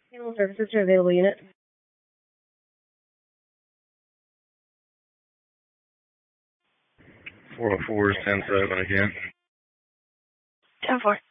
Animal services to available unit. 404 is 10-7 again. 10-4.